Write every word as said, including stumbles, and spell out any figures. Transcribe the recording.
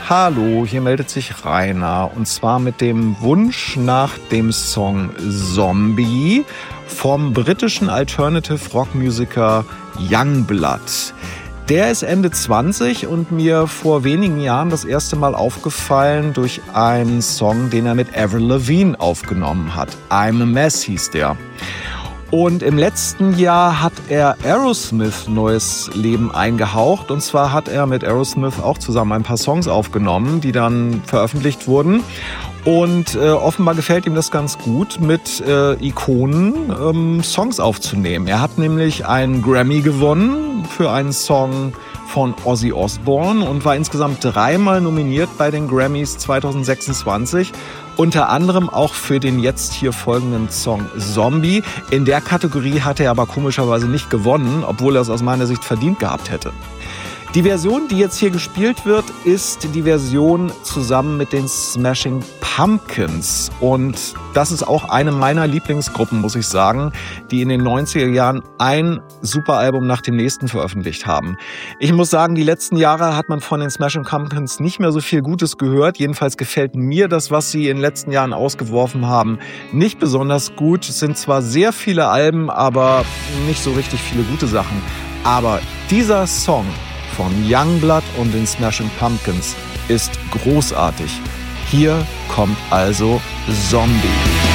Hallo, hier meldet sich Rainer und zwar mit dem Wunsch nach dem Song Zombie vom britischen Alternative-Rock-Musiker Yungblud. Der ist Ende zwanzig und mir vor wenigen Jahren das erste Mal aufgefallen durch einen Song, den er mit Avril Lavigne aufgenommen hat. I'm a Mess hieß der. Und im letzten Jahr hat er Aerosmith neues Leben eingehaucht. Und zwar hat er mit Aerosmith auch zusammen ein paar Songs aufgenommen, die dann veröffentlicht wurden. Und äh, offenbar gefällt ihm das ganz gut, mit äh, Ikonen ähm, Songs aufzunehmen. Er hat nämlich einen Grammy gewonnen für einen Song von Ozzy Osbourne und war insgesamt dreimal nominiert bei den Grammys zwanzig sechsundzwanzig. Unter anderem auch für den jetzt hier folgenden Song Zombie. In der Kategorie hat er aber komischerweise nicht gewonnen, obwohl er es aus meiner Sicht verdient gehabt hätte. Die Version, die jetzt hier gespielt wird, ist die Version zusammen mit den Smashing Pumpkins. Und das ist auch eine meiner Lieblingsgruppen, muss ich sagen, die in den neunziger Jahren ein Superalbum nach dem nächsten veröffentlicht haben. Ich muss sagen, die letzten Jahre hat man von den Smashing Pumpkins nicht mehr so viel Gutes gehört. Jedenfalls gefällt mir das, was sie in den letzten Jahren ausgeworfen haben, nicht besonders gut. Es sind zwar sehr viele Alben, aber nicht so richtig viele gute Sachen. Aber dieser Song von Yungblud und den Smashing Pumpkins ist großartig. Hier kommt also Zombie.